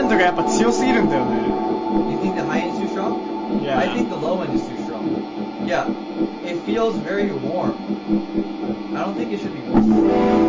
ドがやっぱ強すぎるんだよね。 You think the high end is too strong? Yeah. I think the low end is too strong. Yeah. It feels very warm. I don't think it should be warm.